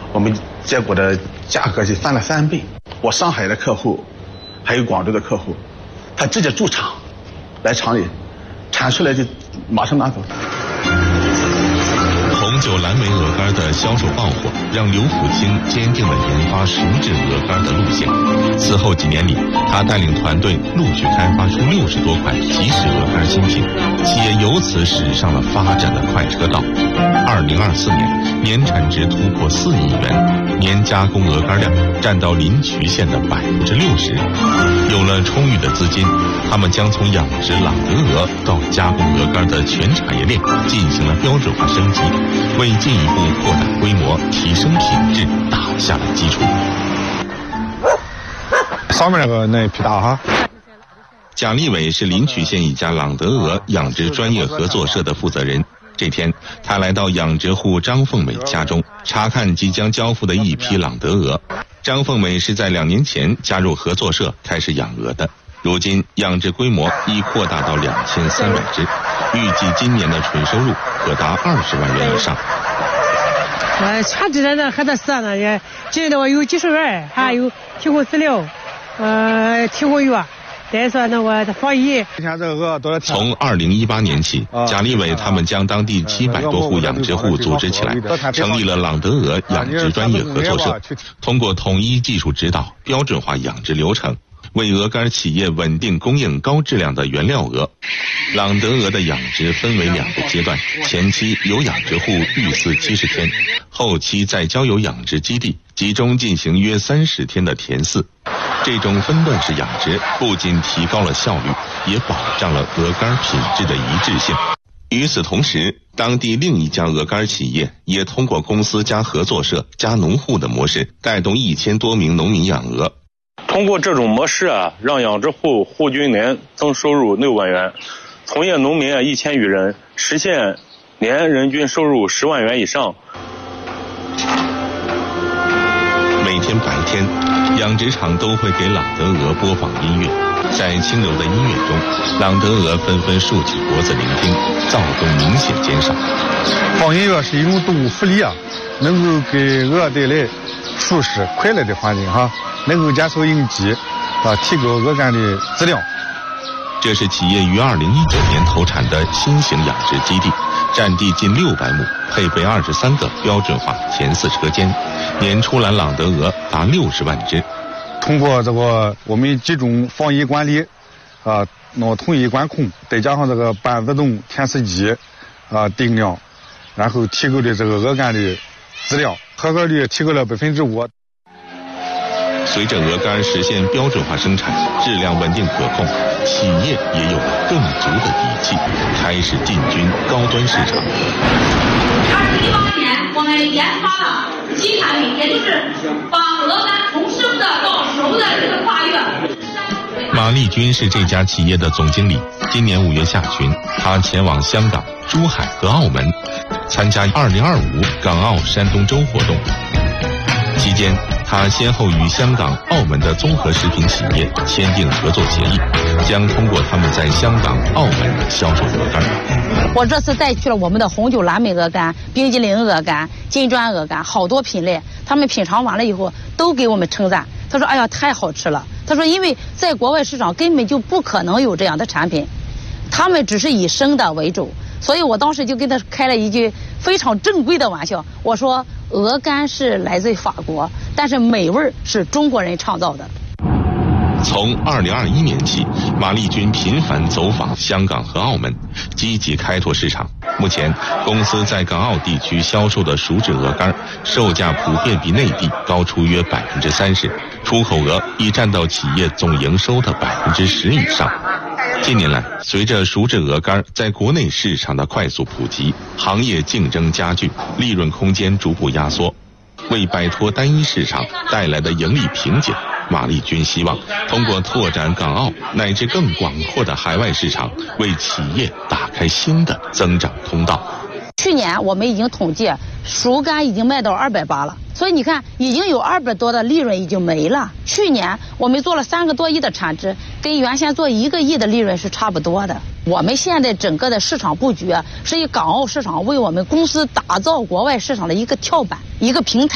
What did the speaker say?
我们结果的价格就翻了3倍。我上海的客户，还有广州的客户，他直接驻厂，来厂里产出来就马上拿走。 红酒蓝莓鹅肝的销售爆火，让刘福清坚定了研发熟制鹅肝的路线。此后几年里，他带领团队陆续开发出60多款即食鹅肝新品，企业由此驶上了发展的快车道。2024年，年产值突破4亿元，年加工鹅肝量占到临朐县的60%。有了充裕的资金，他们将从养殖朗德鹅到加工鹅肝的全产业链进行了标准化升级，为进一步扩大规模、提升品质打下了基础。 上面那一批大哈。 贾立伟是临朐县一家朗德鹅养殖专业合作社的负责人。这天，他来到养殖户张凤美家中，查看即将交付的一批朗德鹅。张凤美是在2年前加入合作社开始养鹅的，如今养殖规模已扩大到2300只，预计今年的纯收入可达20万元以上。 全职的还得是呢，也这的话有技术员，还有提供饲料，提供药。再说那个防疫。 从2018年起，贾立伟他们将当地700多户养殖户组织起来，成立了朗德鹅养殖专业合作社，通过统一技术指导、标准化养殖流程，为鹅肝企业稳定供应高质量的原料鹅。朗德鹅的养殖分为2个阶段，前期由养殖户育饲70天，后期再交由养殖基地集中进行约30天的填饲。这种分段式养殖不仅提高了效率，也保障了鹅肝品质的一致性。与此同时，当地另一家鹅肝企业也通过公司加合作社加农户的模式，带动1000多名农民养鹅。 通过这种模式让养殖户户均年增收入6万元，从业农民1000余人，实现年人均收入10万元以上。 每天白天，养殖场都会给朗德鹅播放音乐，在轻柔的音乐中，朗德鹅纷纷竖起脖子聆听，躁动明显减少。 放音乐是一种动物福利能够给鹅带来舒适快乐的环境能够减少应激提高鹅肝的质量。 这是企业于2019年投产的新型养殖基地，占地近600亩，配备23个标准化填饲车间，年出栏朗德鹅达60万只。 通过这个我们集中防疫管理统一管控，再加上这个半自动填饲机定量，然后提高的这个鹅肝的质量，合格率提高了5%。 随着鹅肝实现标准化生产，质量稳定可控，企业也有了更足的底气，开始进军高端市场。 2018年，我们研发了新产品，也就是把鹅肝从生的到熟的这个跨越。 马丽君是这家企业的总经理。今年5月下旬，他前往香港、珠海和澳门，参加2025港澳山东周活动。期间，他先后与香港、澳门的综合食品企业签订合作协议，将通过他们在香港、澳门销售鹅肝。 我这次带去了我们的红酒蓝莓鹅肝、冰激凌鹅肝、金砖鹅肝，好多品类。他们品尝完了以后，都给我们称赞。他说：“哎呀，太好吃了。”他说：“因为在国外市场根本就不可能有这样的产品，他们只是以生的为主。”所以我当时就跟他开了一句非常正规的玩笑，我说鹅肝是来自于法国，但是美味是中国人创造的。 从2021年起，马丽君频繁走访香港和澳门，积极开拓市场。目前，公司在港澳地区销售的熟制鹅肝，售价普遍比内地高出约30%，出口额已占到企业总营收的10%以上。近年来，随着熟制鹅肝在国内市场的快速普及，行业竞争加剧，利润空间逐步压缩。为摆脱单一市场带来的盈利瓶颈，马丽君希望通过拓展港澳乃至更广阔的海外市场，为企业打开新的增长通道。 去年我们已经统计，熟肝已经卖到280了，所以你看，已经有200多的利润已经没了。去年我们做了3个多亿的产值，跟原先做1个亿的利润是差不多的。我们现在整个的市场布局是以港澳市场为我们公司打造国外市场的一个跳板、一个平台。